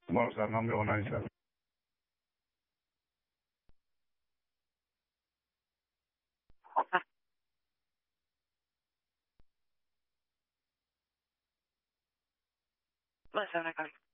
Bueno,さん、何秒何したの？ まあ、知らないか。